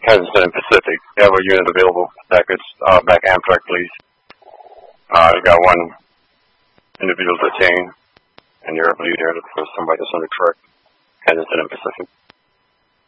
Kansas City Pacific. You have a unit available. Back Amtrak, please. I've got one individual detained, and you're, I believe, there for somebody that's on the truck. Kansas City Pacific.